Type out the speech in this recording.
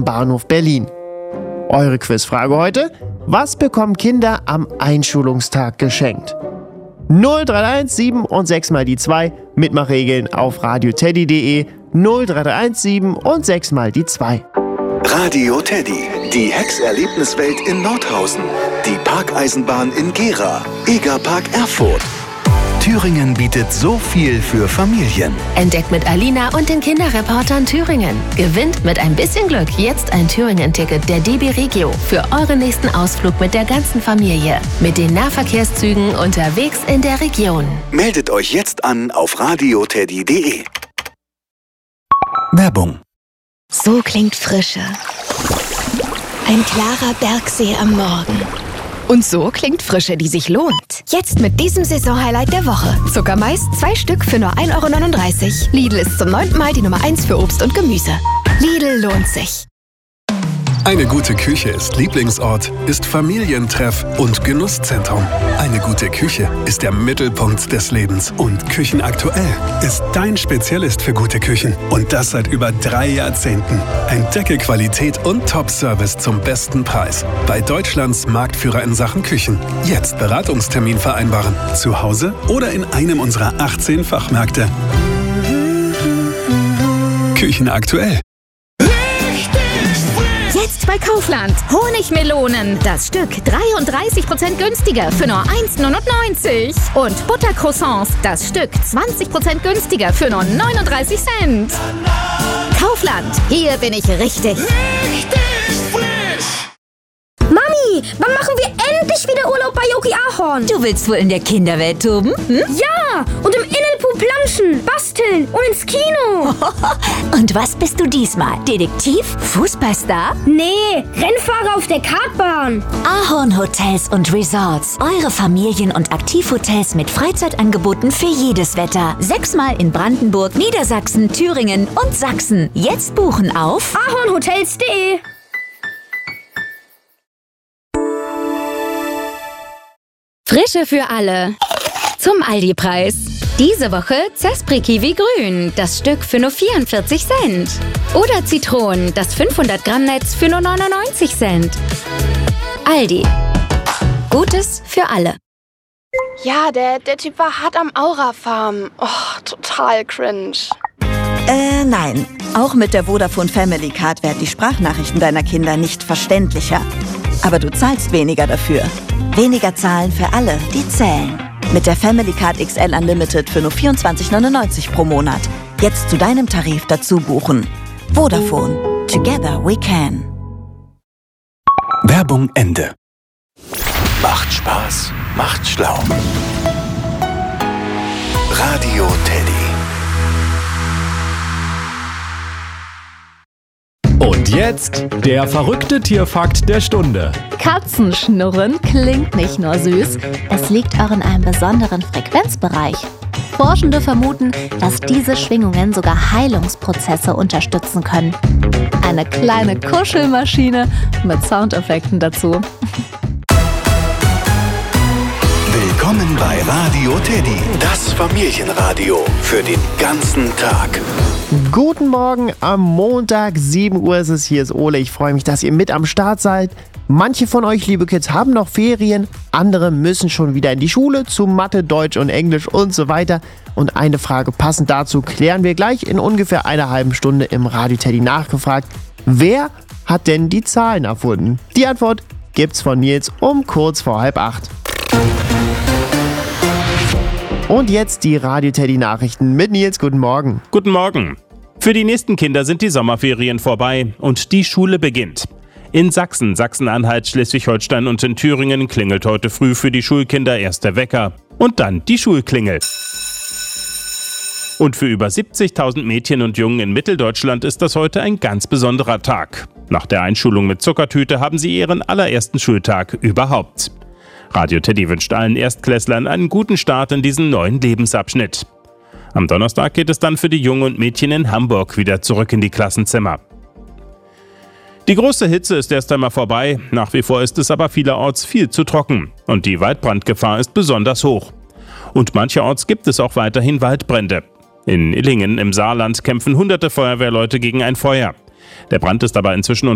Bahnhof Berlin. Eure Quizfrage heute: Was bekommen Kinder am Einschulungstag geschenkt? 0331 7 und 6 mal die 2, Mitmachregeln auf radioteddy.de, 0331 7 und 6 mal die 2. Radio Teddy, die Hex-Erlebniswelt in Nordhausen, die Parkeisenbahn in Gera, Egerpark Erfurt. Thüringen bietet so viel für Familien. Entdeckt mit Alina und den Kinderreportern Thüringen. Gewinnt mit ein bisschen Glück jetzt ein Thüringen-Ticket der DB Regio für euren nächsten Ausflug mit der ganzen Familie. Mit den Nahverkehrszügen unterwegs in der Region. Meldet euch jetzt an auf radioteddy.de. Werbung. So klingt Frische. Ein klarer Bergsee am Morgen. Und so klingt Frische, die sich lohnt. Jetzt mit diesem Saisonhighlight der Woche. Zuckermais, 2 Stück für nur 1,39 €. Lidl ist zum 9. Mal die Nummer 1 für Obst und Gemüse. Lidl lohnt sich. Eine gute Küche ist Lieblingsort, ist Familientreff und Genusszentrum. Eine gute Küche ist der Mittelpunkt des Lebens. Und Küchenaktuell ist dein Spezialist für gute Küchen. Und das seit über 3 Jahrzehnten. Entdecke Qualität und Top-Service zum besten Preis. Bei Deutschlands Marktführer in Sachen Küchen. Jetzt Beratungstermin vereinbaren. Zu Hause oder in einem unserer 18 Fachmärkte. Küchenaktuell. Jetzt bei Kaufland. Honigmelonen. Das Stück 33% günstiger für nur 1,99 €. Und Buttercroissants. Das Stück 20% günstiger für nur 39 Cent. Kaufland. Hier bin ich richtig. Mami, wann machen wir endlich wieder Urlaub bei Yogi Ahorn? Du willst wohl in der Kinderwelt toben? Ja, und im Innenpool planschen, basteln und ins Kino. Und was bist du diesmal? Detektiv? Fußballstar? Nee, Rennfahrer auf der Kartbahn. Ahorn Hotels und Resorts. Eure Familien- und Aktivhotels mit Freizeitangeboten für jedes Wetter. 6-mal in Brandenburg, Niedersachsen, Thüringen und Sachsen. Jetzt buchen auf ahornhotels.de. Frische für alle. Zum Aldi-Preis. Diese Woche Zespri-Kiwi grün, das Stück für nur 44 Cent. Oder Zitronen, das 500 Gramm Netz für nur 99 Cent. Aldi. Gutes für alle. Ja, der Typ war hart am Aura-Farm. Oh, total cringe. Nein. Auch mit der Vodafone Family Card werden die Sprachnachrichten deiner Kinder nicht verständlicher. Aber du zahlst weniger dafür. Weniger zahlen für alle, die zählen. Mit der Family Card XL Unlimited für nur 24,99 € pro Monat. Jetzt zu deinem Tarif dazu buchen. Vodafone. Together we can. Werbung Ende. Macht Spaß, macht schlau. Radio Teddy. Und jetzt der verrückte Tierfakt der Stunde. Katzenschnurren klingt nicht nur süß, es liegt auch in einem besonderen Frequenzbereich. Forschende vermuten, dass diese Schwingungen sogar Heilungsprozesse unterstützen können. Eine kleine Kuschelmaschine mit Soundeffekten dazu. Willkommen bei Radio Teddy, das Familienradio für den ganzen Tag. Guten Morgen am Montag, 7 Uhr ist es. Hier ist Ole. Ich freue mich, dass ihr mit am Start seid. Manche von euch, liebe Kids, haben noch Ferien. Andere müssen schon wieder in die Schule zu Mathe, Deutsch und Englisch und so weiter. Und eine Frage passend dazu klären wir gleich in ungefähr einer halben Stunde im Radio Teddy nachgefragt. Wer hat denn die Zahlen erfunden? Die Antwort gibt's von Nils um kurz vor 7:30. Und jetzt die Radio Teddy Nachrichten mit Nils. Guten Morgen. Guten Morgen. Für die nächsten Kinder sind die Sommerferien vorbei und die Schule beginnt. In Sachsen, Sachsen-Anhalt, Schleswig-Holstein und in Thüringen klingelt heute früh für die Schulkinder erst der Wecker und dann die Schulklingel. Und für über 70.000 Mädchen und Jungen in Mitteldeutschland ist das heute ein ganz besonderer Tag. Nach der Einschulung mit Zuckertüte haben sie ihren allerersten Schultag überhaupt. Radio Teddy wünscht allen Erstklässlern einen guten Start in diesen neuen Lebensabschnitt. Am Donnerstag geht es dann für die Jungen und Mädchen in Hamburg wieder zurück in die Klassenzimmer. Die große Hitze ist erst einmal vorbei, nach wie vor ist es aber vielerorts viel zu trocken und die Waldbrandgefahr ist besonders hoch. Und mancherorts gibt es auch weiterhin Waldbrände. In Illingen im Saarland kämpfen hunderte Feuerwehrleute gegen ein Feuer. Der Brand ist aber inzwischen